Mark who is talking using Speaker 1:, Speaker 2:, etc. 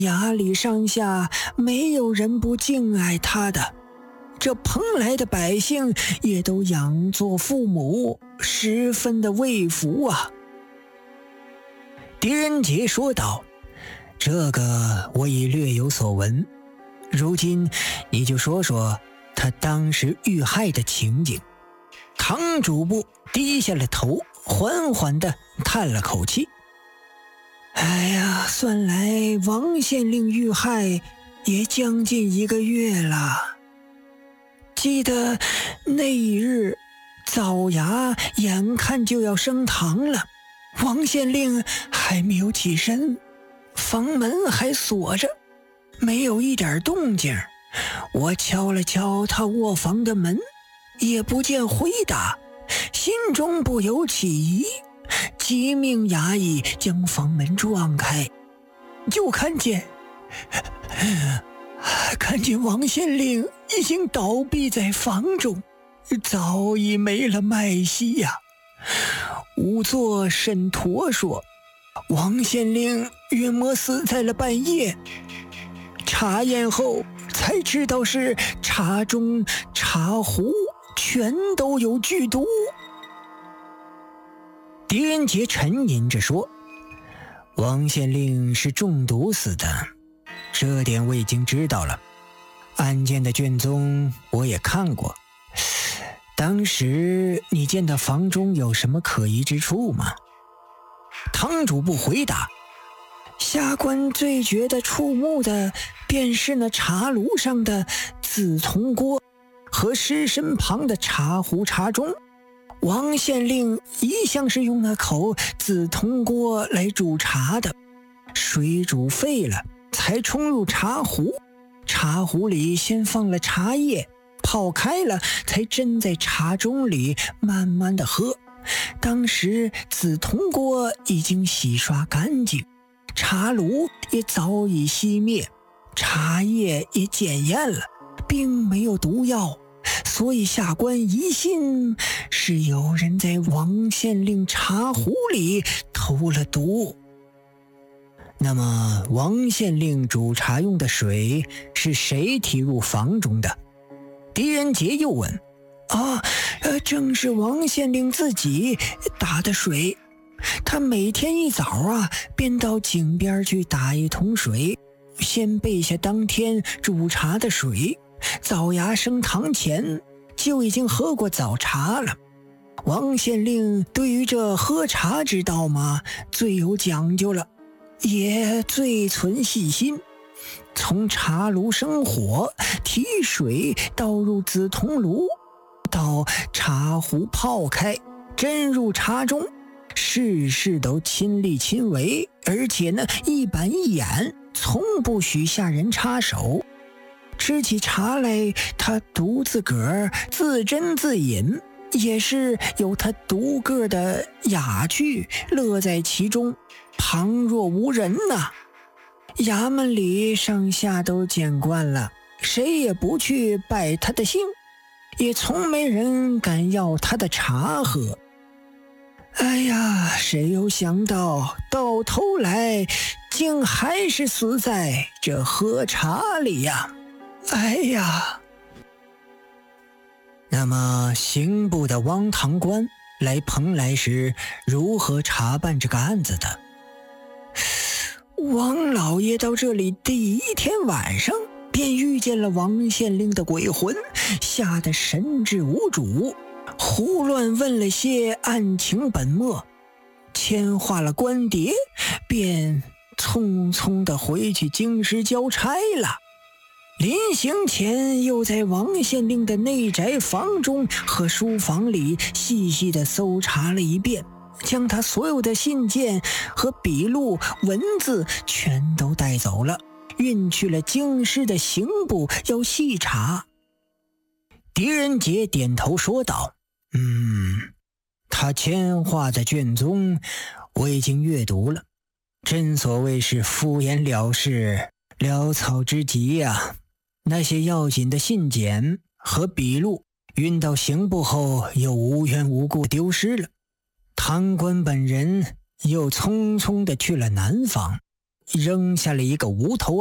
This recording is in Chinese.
Speaker 1: 衙里上下没有人不敬爱他的，这蓬莱的百姓也都仰作父母，十分的畏服啊。狄仁杰说道：这个我已略有所闻，如今你就说说他当时遇害的情景。堂主簿低下了头，缓缓地叹了口气。哎呀，算来王县令遇害也将近1个月了。记得那一日早衙眼看就要升堂了，王县令还没有起身，房门还锁着，没有一点动静。我敲了敲他卧房的门，也不见回答，心中不由起疑，急命衙役将房门撞开，就看见王县令已经倒闭在房中，早已没了脉息呀。仵作沈陀说，王县令约莫死在了半夜，查验后才知道是茶中茶壶全都有剧毒。狄仁杰沉吟着说，王县令是中毒死的，这点我已经知道了。案件的卷宗我也看过。当时你见到房中有什么可疑之处吗？堂主簿回答，下官最觉得触目的便是那茶炉上的紫铜锅和尸身旁的茶壶茶盅。王县令一向是用那口紫铜锅来煮茶的，水煮沸了才冲入茶壶，茶壶里先放了茶叶，泡开了才斟在茶盅里慢慢的喝。当时紫铜锅已经洗刷干净，茶炉也早已熄灭，茶叶也检验了，并没有毒药，所以下官疑心是有人在王县令茶壶里投了毒。那么王县令煮茶用的水是谁提入房中的？狄仁杰又问。正是王县令自己打的水，他每天一早便到井边去打一桶水，先备下当天煮茶的水，早衙升堂前就已经喝过早茶了。王县令对于这喝茶之道嘛，最有讲究了，也最存细心。从茶炉生火，提水倒入紫铜炉，到茶壶泡开，斟入茶中，事事都亲力亲为，而且呢一板一眼，从不许下人插手。吃起茶来，他独自个儿自斟自饮，也是有他独个的雅趣，乐在其中，旁若无人呐。衙门里上下都见惯了，谁也不去拜他的姓，也从没人敢要他的茶喝。哎呀，谁有想到到头来竟还是死在这喝茶里呀！哎呀！那么刑部的汪堂官来蓬莱时如何查办这个案子的？王老爷到这里第一天晚上便遇见了王县令的鬼魂，吓得神志无主，胡乱问了些案情本末，签划了官牒，便匆匆地回去京师交差了。临行前又在王县令的内宅房中和书房里细细地搜查了一遍，将他所有的信件和笔录文字全都带走了，运去了京师的刑部要细查。狄仁杰点头说道，他签划的卷宗我已经阅读了，真所谓是敷衍了事，潦草之极呀。那些要紧的信件和笔录运到刑部后又无缘无故丢失了，堂官本人又匆匆地去了南方， 扔下了一个无头